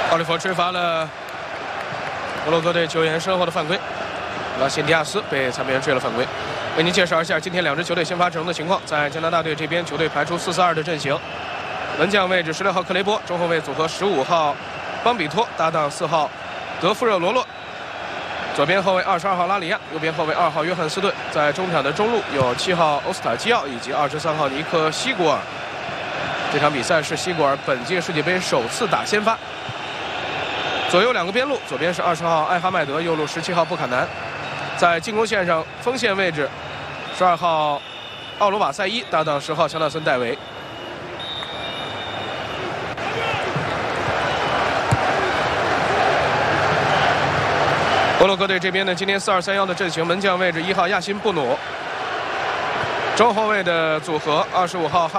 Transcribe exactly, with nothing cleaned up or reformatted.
奥利弗吹罚了摩洛哥队球员身后的犯规，拉辛迪亚斯被裁判员吹了犯规。为您介绍一下今天两支球队先发阵容的情况。在加拿大队这边，球队排出四四二的阵型，门将位置十六号克雷波，中后卫组合十五号邦比托搭档四号德夫热罗洛，左边后卫二十二号拉里亚，右边后卫二号约翰斯顿。在中场的中路有七号欧斯塔基奥以及二十三号尼克西古尔。这场比赛是西古尔本届世界杯首次打先发。左右两个边路，左边是二十号艾哈迈德，右路十七号布坎南。在进攻线上锋线位置，十二号奥罗瓦塞伊搭档十号乔纳森戴维。摩洛哥队这边呢，今天四二三一的阵型，门将位置一号亚辛布努，中后卫的组合二十五号哈